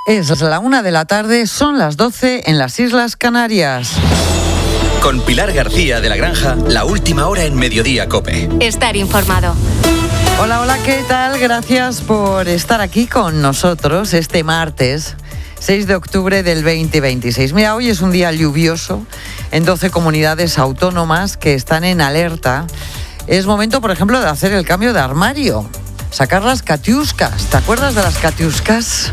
Es la 1:00 p.m, son las 12 en las Islas Canarias. Con Pilar García de la Granja, la última hora en Mediodía COPE. Estar informado. Hola, ¿qué tal? Gracias por estar aquí con nosotros este martes 6 de octubre del 2026. Mira, hoy es un día lluvioso en 12 comunidades autónomas que están en alerta. Es momento, por ejemplo, de hacer el cambio de armario, sacar las catiuscas. ¿Te acuerdas de las catiuscas?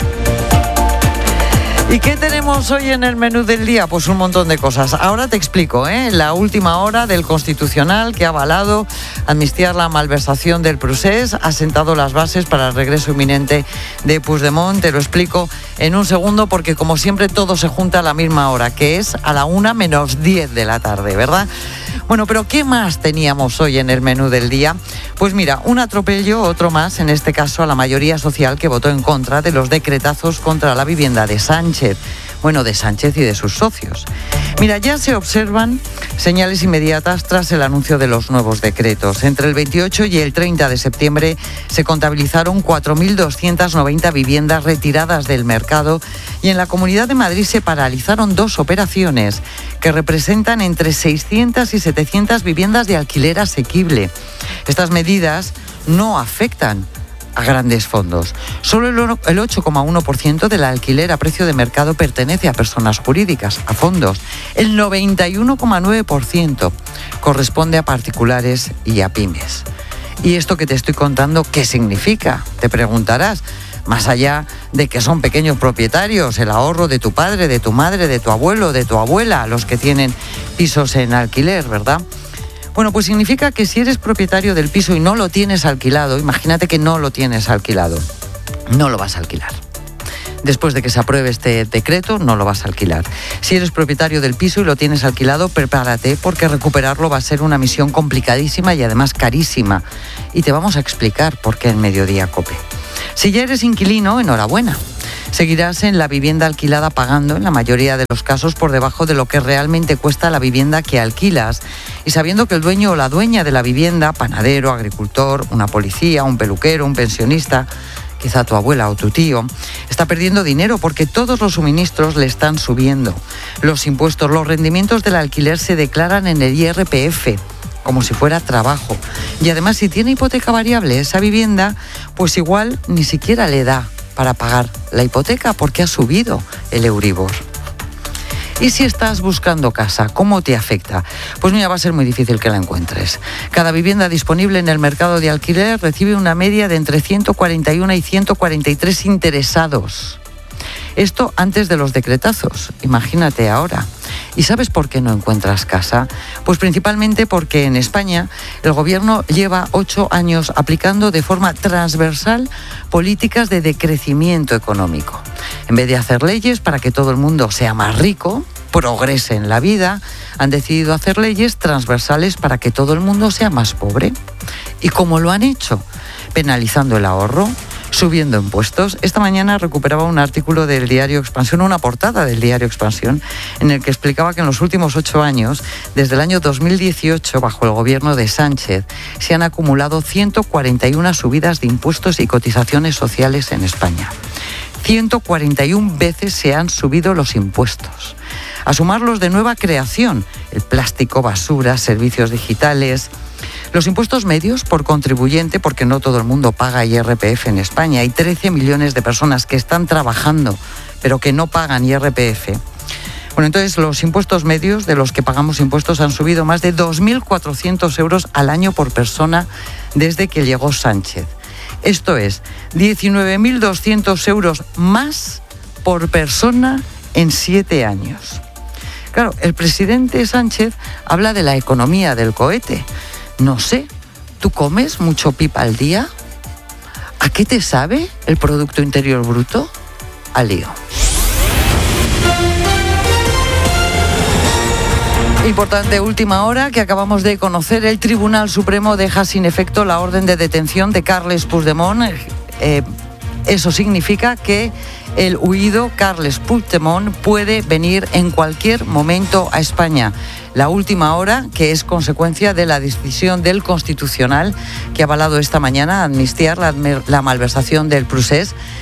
¿Y qué tenemos hoy en el menú del día? Pues un montón de cosas. Ahora te explico, la última hora del Constitucional que ha avalado amnistiar la malversación del Procés, ha sentado las bases para el regreso inminente de Puigdemont. Te lo explico en un segundo porque, como siempre, todo se junta a la misma hora, que es a la 1:10 de la tarde, ¿verdad? Bueno, pero ¿qué más teníamos hoy en el menú del día? Pues mira, un atropello, otro más, en este caso a la mayoría social que votó en contra de los decretazos contra la vivienda de Sánchez. Bueno, de Sánchez y de sus socios. Mira, ya se observan señales inmediatas tras el anuncio de los nuevos decretos. Entre el 28 y el 30 de septiembre se contabilizaron 4.290 viviendas retiradas del mercado y en la Comunidad de Madrid se paralizaron 2 operaciones que representan entre 600 y 700 viviendas de alquiler asequible. Estas medidas no afectan a grandes fondos. Solo el 8,1% del alquiler a precio de mercado pertenece a personas jurídicas, a fondos. El 91,9% corresponde a particulares y a pymes. ¿Y esto que te estoy contando qué significa? Te preguntarás. Más allá de que son pequeños propietarios, el ahorro de tu padre, de tu madre, de tu abuelo, de tu abuela, los que tienen pisos en alquiler, ¿verdad? Bueno, pues significa que si eres propietario del piso y no lo tienes alquilado, imagínate que no lo tienes alquilado, no lo vas a alquilar. Después de que se apruebe este decreto, no lo vas a alquilar. Si eres propietario del piso y lo tienes alquilado, prepárate porque recuperarlo va a ser una misión complicadísima y además carísima. Y te vamos a explicar por qué en Mediodía COPE. Si ya eres inquilino, enhorabuena. Seguirás en la vivienda alquilada pagando, en la mayoría de los casos, por debajo de lo que realmente cuesta la vivienda que alquilas. Y sabiendo que el dueño o la dueña de la vivienda, panadero, agricultor, una policía, un peluquero, un pensionista, quizá tu abuela o tu tío, está perdiendo dinero porque todos los suministros le están subiendo. Los impuestos, los rendimientos del alquiler se declaran en el IRPF, como si fuera trabajo. Y además, si tiene hipoteca variable esa vivienda, pues igual ni siquiera le da para pagar la hipoteca porque ha subido el Euribor. Y si estás buscando casa, ¿cómo te afecta? Pues mira, va a ser muy difícil que la encuentres. Cada vivienda disponible en el mercado de alquiler recibe una media de entre 141 y 143 interesados. Esto antes de los decretazos, imagínate ahora. ¿Y sabes por qué no encuentras casa? Pues principalmente porque en España el gobierno lleva 8 años aplicando de forma transversal políticas de decrecimiento económico. En vez de hacer leyes para que todo el mundo sea más rico, progrese en la vida, han decidido hacer leyes transversales para que todo el mundo sea más pobre. ¿Y cómo lo han hecho? Penalizando el ahorro, subiendo impuestos. Esta mañana recuperaba un artículo del diario Expansión, una portada del diario Expansión, en el que explicaba que en los últimos 8 años, desde el año 2018, bajo el gobierno de Sánchez, se han acumulado 141 subidas de impuestos y cotizaciones sociales en España. 141 veces se han subido los impuestos. A sumarlos de nueva creación, el plástico, basura, servicios digitales. Los impuestos medios por contribuyente, porque no todo el mundo paga IRPF en España. Hay 13 millones de personas que están trabajando, pero que no pagan IRPF. Bueno, entonces los impuestos medios de los que pagamos impuestos han subido más de 2.400 euros al año por persona desde que llegó Sánchez. Esto es 19.200 euros más por persona en 7 años. Claro, el presidente Sánchez habla de la economía del cohete. No sé, ¿tú comes mucho pipa al día? ¿A qué te sabe el Producto Interior Bruto? Al lío. Importante última hora que acabamos de conocer. El Tribunal Supremo deja sin efecto la orden de detención de Carles Puigdemont. Eso significa que el huido Carles Puigdemont puede venir en cualquier momento a España. La última hora, que es consecuencia de la decisión del Constitucional que ha avalado esta mañana amnistiar la malversación del Procés.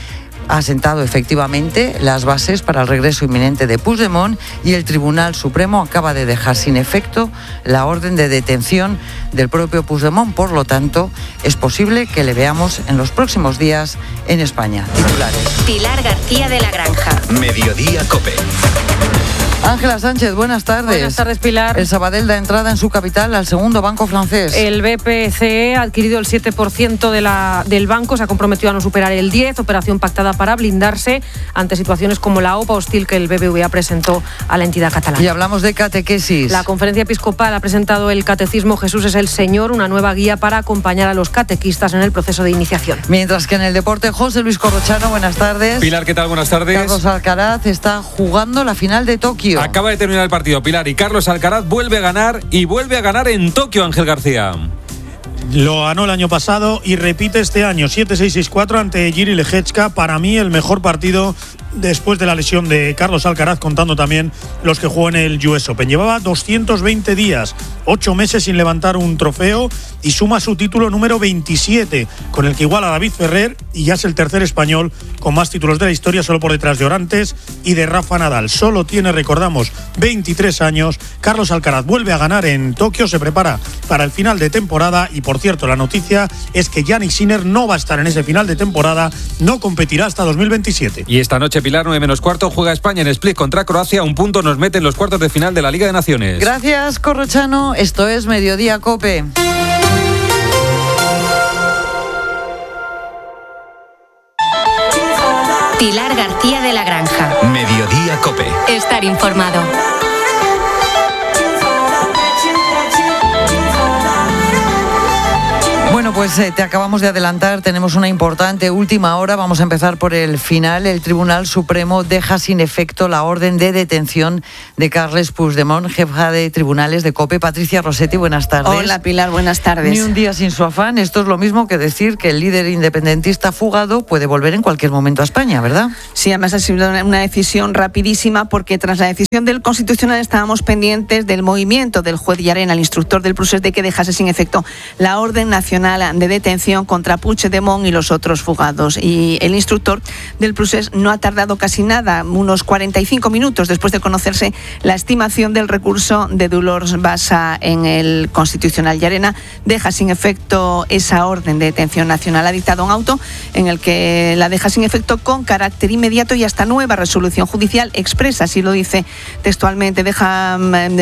ha sentado efectivamente las bases para el regreso inminente de Puigdemont y el Tribunal Supremo acaba de dejar sin efecto la orden de detención del propio Puigdemont. Por lo tanto, es posible que le veamos en los próximos días en España. Titulares. Pilar García de la Granja. Mediodía COPE. Ángela Sánchez, buenas tardes. Buenas tardes, Pilar. El Sabadell da entrada en su capital al segundo banco francés. El BPCE ha adquirido el 7% del banco, se ha comprometido a no superar el 10%, operación pactada para blindarse ante situaciones como la OPA hostil que el BBVA presentó a la entidad catalana. Y hablamos de catequesis. La Conferencia Episcopal ha presentado el Catecismo Jesús es el Señor, una nueva guía para acompañar a los catequistas en el proceso de iniciación. Mientras que en el deporte, José Luis Corrochano, buenas tardes. Pilar, ¿qué tal? Buenas tardes. Carlos Alcaraz está jugando la final de Tokio. Acaba de terminar el partido, Pilar, y Carlos Alcaraz vuelve a ganar en Tokio, Ángel García. Lo ganó el año pasado y repite este año, 7-6-6-4 ante Jiří Lehečka. Para mí el mejor partido después de la lesión de Carlos Alcaraz, contando también los que jugó en el US Open. Llevaba 220 días, 8 meses sin levantar un trofeo y suma su título número 27, con el que iguala a David Ferrer y ya es el tercer español con más títulos de la historia, solo por detrás de Orantes y de Rafa Nadal. Solo tiene, recordamos, 23 años. Carlos Alcaraz vuelve a ganar en Tokio, se prepara para el final de temporada y, por cierto, la noticia es que Jannik Sinner no va a estar en ese final de temporada, no competirá hasta 2027. Y esta noche, Pilar, 9:15, juega España en Split contra Croacia. Un punto nos mete en los cuartos de final de la Liga de Naciones. Gracias, Corrochano. Esto es Mediodía COPE. Pilar García de la Granja. Mediodía COPE. Estar informado. Bueno, pues te acabamos de adelantar, tenemos una importante última hora, vamos a empezar por el final. El Tribunal Supremo deja sin efecto la orden de detención de Carles Puigdemont, jefa de tribunales de COPE. Patricia Rossetti, buenas tardes. Hola, Pilar, buenas tardes. Ni un día sin su afán, esto es lo mismo que decir que el líder independentista fugado puede volver en cualquier momento a España, ¿verdad? Sí, además ha sido una decisión rapidísima porque tras la decisión del Constitucional estábamos pendientes del movimiento del juez Llarena, el instructor del procés, de que dejase sin efecto la orden nacional de detención contra Puigdemont y los otros fugados. Y el instructor del procés no ha tardado casi nada, unos 45 minutos después de conocerse la estimación del recurso de Dolors Bassa en el Constitucional. Llarena deja sin efecto esa orden de detención nacional. Ha dictado un auto en el que la deja sin efecto con carácter inmediato y hasta nueva resolución judicial expresa, así lo dice textualmente, deja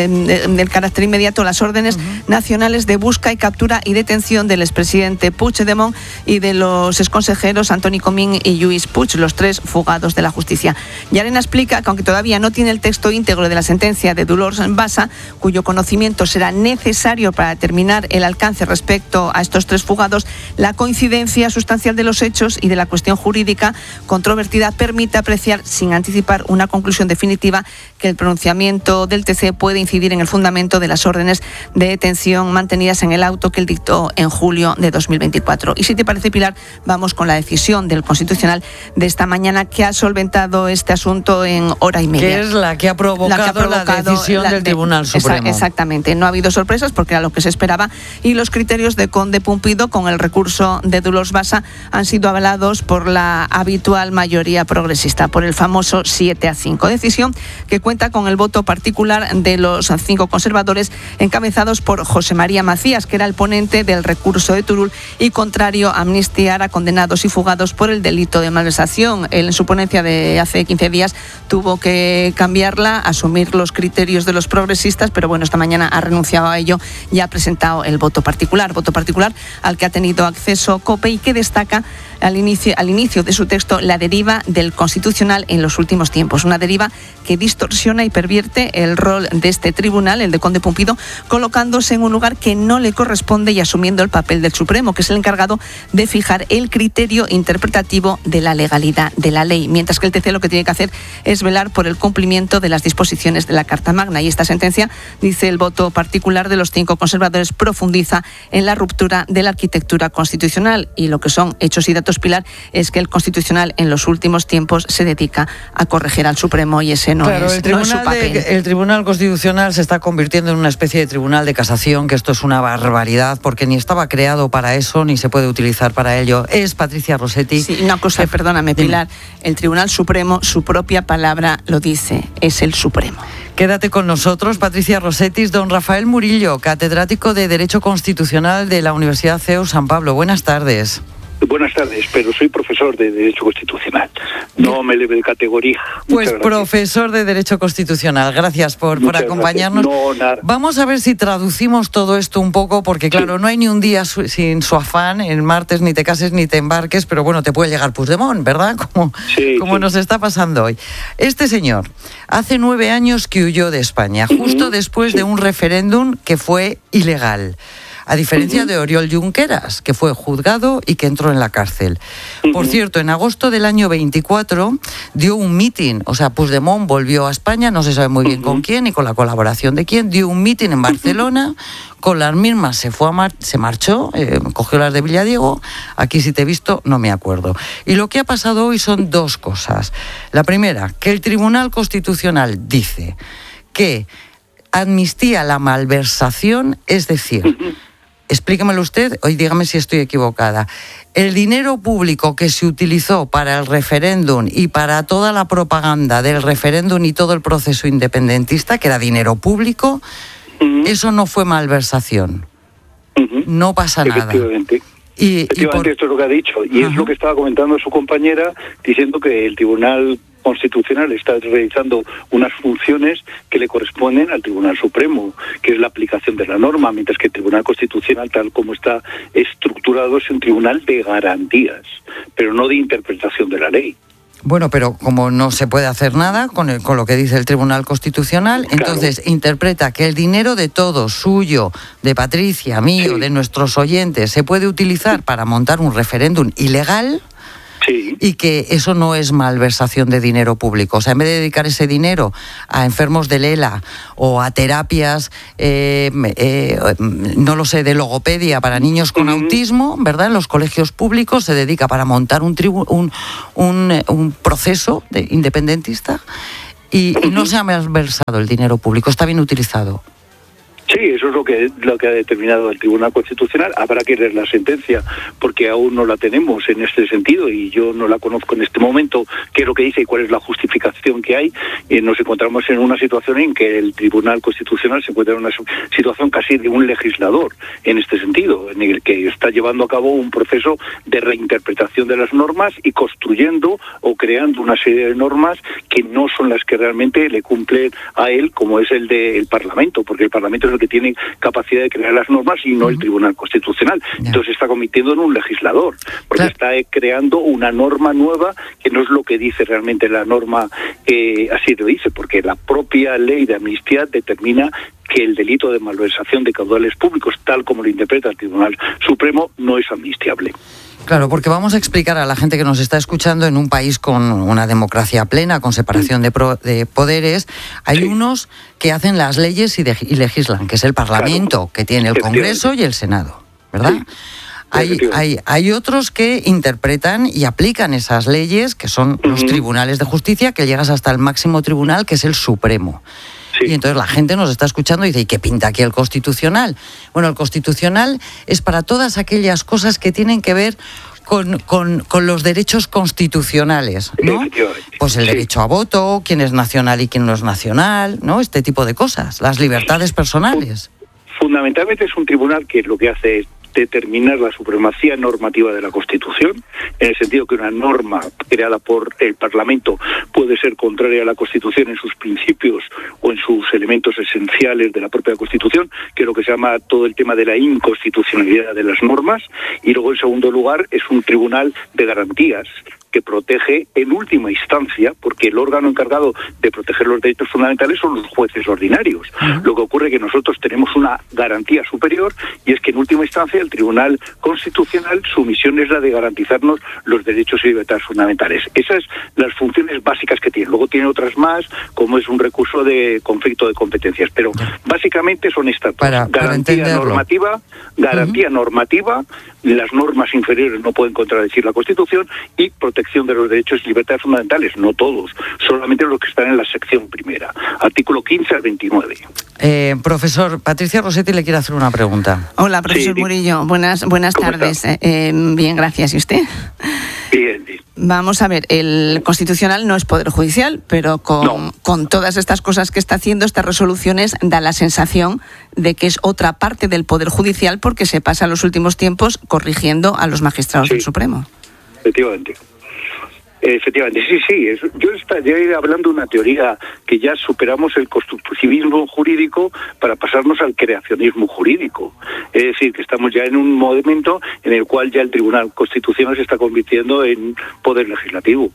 del carácter inmediato las órdenes nacionales de busca y captura y detención del expresidente Puigdemont y de los exconsejeros Antoni Comín y Lluís Puig, los tres fugados de la justicia. Llarena explica que aunque todavía no tiene el texto íntegro de la sentencia de Dolors Bassa, cuyo conocimiento será necesario para determinar el alcance respecto a estos tres fugados, la coincidencia sustancial de los hechos y de la cuestión jurídica controvertida permite apreciar, sin anticipar una conclusión definitiva, que el pronunciamiento del TC puede incidir en el fundamento de las órdenes de detención mantenidas en el auto que él dictó en julio de 2024. Y si te parece, Pilar, vamos con la decisión del Constitucional de esta mañana, que ha solventado este asunto en hora y media. Que es la que ha provocado la decisión del Tribunal Supremo. Exactamente. No ha habido sorpresas porque era lo que se esperaba y los criterios de Conde Pumpido con el recurso de Dolors Bassa han sido avalados por la habitual mayoría progresista, por el famoso 7-5. Decisión que cuenta con el voto particular de los 5 conservadores encabezados por José María Macías, que era el ponente del recurso de Turull y contrario a amnistiar a condenados y fugados por el delito de malversación. Él, en su ponencia de hace 15 días, tuvo que cambiarla, asumir los criterios de los progresistas, pero bueno, esta mañana ha renunciado a ello y ha presentado el voto particular al que ha tenido acceso COPE y que destaca al inicio de su texto la deriva del Constitucional en los últimos tiempos. Una deriva que distorsiona y pervierte el rol de este tribunal, el de Conde Pumpido, colocándose en un lugar que no le corresponde y asumiendo el papel del Supremo, que es el encargado de fijar el criterio interpretativo de la legalidad de la ley, mientras que el TC lo que tiene que hacer es velar por el cumplimiento de las disposiciones de la Carta Magna. Y esta sentencia, dice el voto particular de los 5 conservadores, profundiza en la ruptura de la arquitectura constitucional y lo que son hechos y datos datos, Pilar, es que el Constitucional en los últimos tiempos se dedica a corregir al Supremo y ese no es su papel. El Tribunal Constitucional se está convirtiendo en una especie de tribunal de casación, que esto es una barbaridad, porque ni estaba creado para eso, ni se puede utilizar para ello. Es Patricia Rossetti. Sí, una cosa, perdóname, Pilar. El Tribunal Supremo, su propia palabra lo dice, es el Supremo. Quédate con nosotros, Patricia Rossetti. Don Rafael Murillo, catedrático de Derecho Constitucional de la Universidad CEU San Pablo. Buenas tardes. Buenas tardes, pero soy profesor de Derecho Constitucional. No me eleve de categoría. Pues profesor de Derecho Constitucional. Gracias por acompañarnos. No, nada. Vamos a ver si traducimos todo esto un poco, porque claro, no hay ni un día sin su afán. El martes ni te cases ni te embarques, pero bueno, te puede llegar Puigdemont, ¿verdad? Como nos está pasando hoy. Este señor hace 9 años que huyó de España, justo después de un referéndum que fue ilegal. A diferencia de Oriol Junqueras, que fue juzgado y que entró en la cárcel. Por cierto, en agosto del año 24 dio un mitin, o sea, Puigdemont volvió a España, no se sabe muy bien con quién y con la colaboración de quién, dio un mitin en Barcelona, con las mismas se marchó, cogió las de Villadiego, aquí si te he visto no me acuerdo. Y lo que ha pasado hoy son 2 cosas. La primera, que el Tribunal Constitucional dice que amnistía la malversación, es decir, explíquemelo usted, hoy dígame si estoy equivocada. El dinero público que se utilizó para el referéndum y para toda la propaganda del referéndum y todo el proceso independentista, que era dinero público, eso no fue malversación. No pasa nada. Efectivamente, esto es lo que ha dicho. Y es lo que estaba comentando su compañera, diciendo que el Tribunal Constitucional está realizando unas funciones que le corresponden al Tribunal Supremo, que es la aplicación de la norma, mientras que el Tribunal Constitucional, tal como está estructurado, es un tribunal de garantías, pero no de interpretación de la ley. Bueno, pero como no se puede hacer nada con lo que dice el Tribunal Constitucional, entonces interpreta que el dinero de todos, suyo, de Patricia, mío, de nuestros oyentes, se puede utilizar para montar un referéndum ilegal. Y que eso no es malversación de dinero público. O sea, en vez de dedicar ese dinero a enfermos de Lela o a terapias, no lo sé, de logopedia para niños con autismo, ¿verdad? En los colegios públicos se dedica para montar un proceso independentista y no se ha malversado el dinero público, está bien utilizado. Sí, eso es lo que ha determinado el Tribunal Constitucional. Habrá que leer la sentencia, porque aún no la tenemos en este sentido y yo no la conozco en este momento, qué es lo que dice y cuál es la justificación que hay. Nos encontramos en una situación en que el Tribunal Constitucional se encuentra en una situación casi de un legislador en este sentido, en el que está llevando a cabo un proceso de reinterpretación de las normas y construyendo o creando una serie de normas que no son las que realmente le cumplen a él, como es el del Parlamento, porque el Parlamento es el que tiene capacidad de crear las normas y no el Tribunal Constitucional. Entonces se está convirtiendo en un legislador, porque está creando una norma nueva que no es lo que dice realmente la norma, así lo dice, porque la propia ley de amnistía determina que el delito de malversación de caudales públicos, tal como lo interpreta el Tribunal Supremo, no es amnistiable. Claro, porque vamos a explicar a la gente que nos está escuchando, en un país con una democracia plena, con separación de poderes, hay unos que hacen las leyes y legislan, que es el Parlamento, que tiene el Congreso y el Senado, ¿verdad? Hay otros que interpretan y aplican esas leyes, que son los tribunales de justicia, que llegas hasta el máximo tribunal, que es el Supremo. Y entonces la gente nos está escuchando y dice, ¿y qué pinta aquí el Constitucional? Bueno, el Constitucional es para todas aquellas cosas que tienen que ver con los derechos constitucionales, ¿no? Pues el derecho a voto, quién es nacional y quién no es nacional, ¿no? Este tipo de cosas, las libertades personales. Fundamentalmente es un tribunal que lo que hace es determinar la supremacía normativa de la Constitución, en el sentido que una norma creada por el Parlamento puede ser contraria a la Constitución en sus principios o en sus elementos esenciales de la propia Constitución, que es lo que se llama todo el tema de la inconstitucionalidad de las normas, y luego en segundo lugar es un tribunal de garantías que protege en última instancia, porque el órgano encargado de proteger los derechos fundamentales son los jueces ordinarios. Lo que ocurre es que nosotros tenemos una garantía superior, y es que en última instancia el Tribunal Constitucional, su misión es la de garantizarnos los derechos y libertades fundamentales. Esas son las funciones básicas que tiene. Luego tiene otras más, como es un recurso de conflicto de competencias, pero básicamente son estas: garantía normativa, garantía normativa, las normas inferiores no pueden contradecir la Constitución, y protección de los derechos y libertades fundamentales, no todos, solamente los que están en la sección primera, artículo 15 al 29. Profesor, Patricia Rossetti le quiere hacer una pregunta. Hola, profesor Murillo, buenas tardes. Bien, gracias. ¿Y usted? Bien. Vamos a ver, el Constitucional no es Poder Judicial, pero con todas estas cosas que está haciendo, estas resoluciones, da la sensación de que es otra parte del Poder Judicial, porque se pasa los últimos tiempos corrigiendo a los magistrados del Supremo. Efectivamente, sí. Yo estaría hablando de una teoría que ya superamos el constructivismo jurídico para pasarnos al creacionismo jurídico. Es decir, que estamos ya en un momento en el cual ya el Tribunal Constitucional se está convirtiendo en poder legislativo.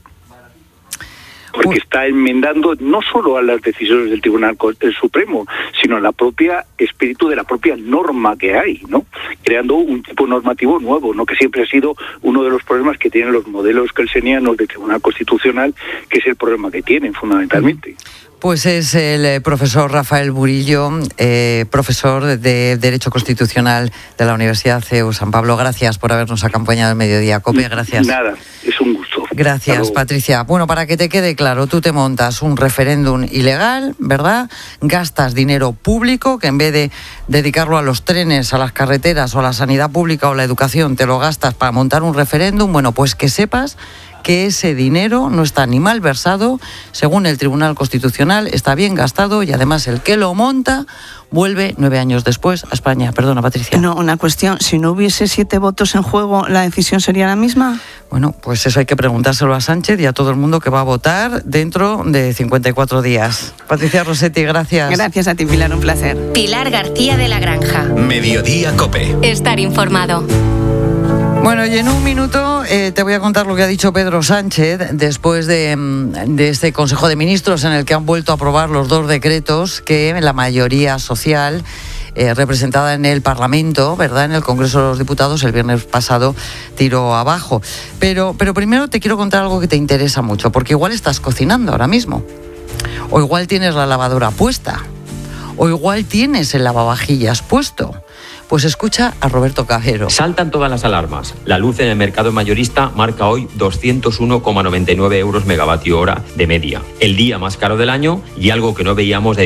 Porque está enmendando no solo a las decisiones del Tribunal Supremo, sino la propia espíritu de la propia norma que hay, ¿no? Creando un tipo normativo nuevo, ¿no? Que siempre ha sido uno de los problemas que tienen los modelos kelsenianos del Tribunal Constitucional, que es el problema que tienen fundamentalmente. Pues es el profesor Rafael Murillo, profesor de Derecho Constitucional de la Universidad CEU San Pablo. Gracias por habernos acompañado en Mediodía Cope. Gracias. Nada, es un gusto. Gracias, Patricia. Bueno, para que te quede claro, tú te montas un referéndum ilegal, ¿verdad? Gastas dinero público, que en vez de dedicarlo a los trenes, a las carreteras o a la sanidad pública o la educación, te lo gastas para montar un referéndum. Bueno, pues que sepas que ese dinero no está ni mal versado, según el Tribunal Constitucional, está bien gastado, y además el que lo monta vuelve 9 años después a España. Perdona, Patricia. No, una cuestión, si no hubiese 7 votos en juego, ¿la decisión sería la misma? Bueno, pues eso hay que preguntárselo a Sánchez y a todo el mundo que va a votar dentro de 54 días. Patricia Rossetti, gracias. Gracias a ti, Pilar, un placer. Pilar García de la Granja. Mediodía Cope. Estar informado. Bueno, y en un minuto te voy a contar lo que ha dicho Pedro Sánchez después de este Consejo de Ministros, en el que han vuelto a aprobar los 2 decretos que la mayoría social representada en el Parlamento, ¿verdad?, en el Congreso de los Diputados, el viernes pasado tiró abajo. Pero primero te quiero contar algo que te interesa mucho, porque igual estás cocinando ahora mismo, o igual tienes la lavadora puesta, o igual tienes el lavavajillas puesto. Pues escucha a Roberto Cajero. Saltan todas las alarmas. La luz en el mercado mayorista marca hoy 201,99 euros megavatio hora de media. El día más caro del año, y algo que no veíamos de